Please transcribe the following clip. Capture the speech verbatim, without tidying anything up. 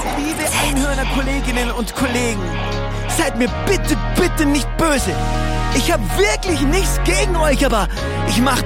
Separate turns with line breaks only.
Liebe Einhörner-Kolleginnen und Kollegen, seid mir bitte, bitte nicht böse. Ich habe wirklich nichts gegen euch, aber ich mach